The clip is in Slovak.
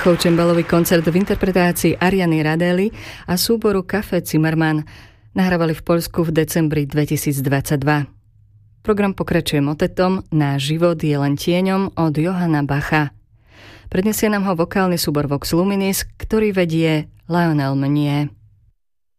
Bachov čembalový koncert v interpretácii Ariany Radely a súboru Café Zimmermann nahrávali v Poľsku v decembri 2022. Program pokračuje motetom Náš život je len tieňom od Johanna Bacha. Predniesie nám ho vokálny súbor Vox Luminis, ktorý vedie Lionel Meunier.